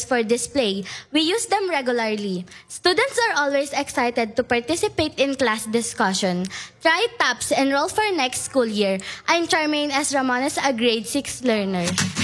just for display. We use them regularly. Students are always excited to participate in class discussion. Try TAPS, enroll for next school year. I'm Charmaine S. Ramones, a grade 6 learner.